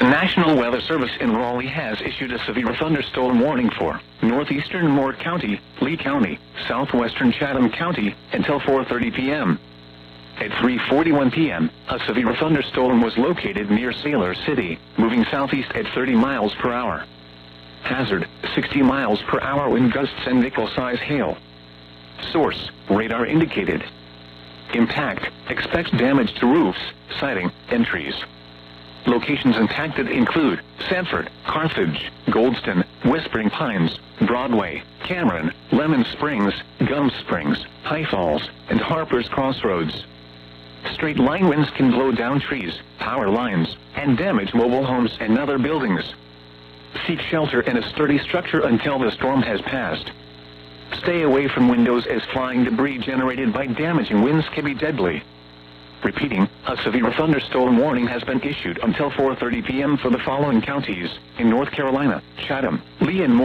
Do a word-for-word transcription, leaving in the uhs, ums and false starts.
National Weather Service in Raleigh has issued a severe thunderstorm warning for northeastern Moore County, Lee County, southwestern Chatham County until four thirty p m At three forty-one p m, a severe thunderstorm was located near Sailor City, moving southeast at thirty miles per hour. Hazard, sixty miles per hour wind gusts and nickel-size hail. Source, radar indicated. Impact, expects damage to roofs, siding, and trees. Locations impacted include Sanford, Carthage, Goldston, Whispering Pines, Broadway, Cameron, Lemon Springs, Gum Springs, High Falls, and Harper's Crossroads. Straight line winds can blow down trees, power lines, and damage mobile homes and other buildings. Seek shelter in a sturdy structure until the storm has passed. Stay away from windows as flying debris generated by damaging winds can be deadly. Repeating, a severe thunderstorm warning has been issued until four thirty p m for the following counties in North Carolina: Chatham, Lee and Moore.